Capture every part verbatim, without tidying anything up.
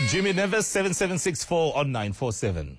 Jimmy Nevis, seven seven six four on nine four seven.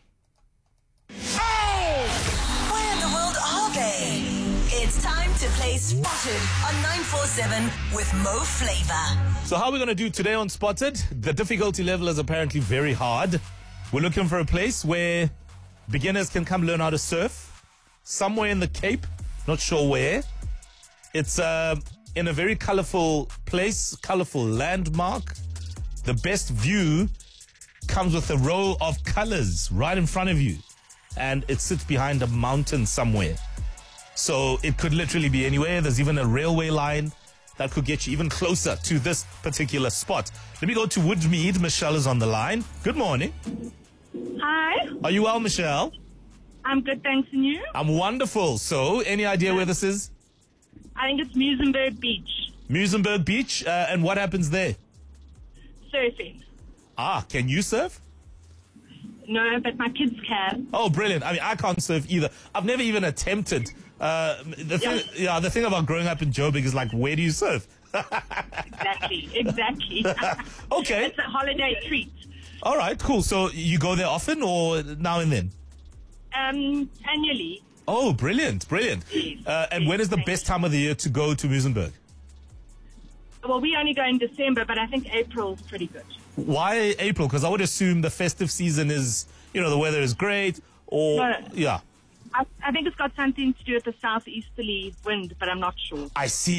Where in the world are they? It's time to play Spotted on nine four seven with Mo Flava. So how are we going to do today on Spotted? The difficulty level is apparently very hard. We're looking for a place where beginners can come learn how to surf. Somewhere in the Cape, not sure where. It's uh, in a very colorful place, colorful landmark. The best view comes with a row of colors right in front of you. And it sits behind a mountain somewhere. So it could literally be anywhere. There's even a railway line that could get you even closer to this particular spot. Let me go to Woodmead. Michelle is on the line. Good morning. Hi, Are you well, Michelle? I'm good, thanks, and you? I'm wonderful. So, any idea where this is? I think it's Muizenberg Beach. Muizenberg Beach. Uh, and what happens there? Surfing. Ah, can you surf? No, but my kids can. Oh, brilliant. I mean, I can't surf either. I've never even attempted. Uh, the thing, yeah. yeah, the thing about growing up in Joburg is like, where do you surf? Exactly, exactly. Okay. It's a holiday treat. All right, cool. So you go there often or now and then? Um, annually. Oh, brilliant, brilliant. Yes, Uh, and yes, when is the thank best you. time of the year to go to Muizenberg? Well, we only go in December, but I think April's pretty good. Why April? Because I would assume the festive season is, you know, the weather is great or, No. yeah. I, I think it's got something to do with the southeasterly wind, but I'm not sure. I see.